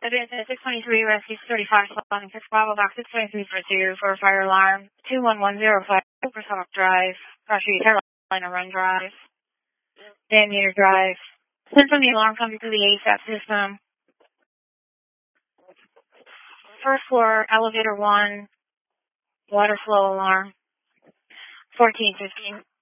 Advance at 623, rescue 35, spotting 6 Bravo, box 623 for 2 for a fire alarm. 21105, Supersonic Drive, Cross Street, Carolina Run Drive, Dan Meter Drive. Send from the alarm coming to the ASAP system. First floor, elevator 1, water flow alarm. 1415.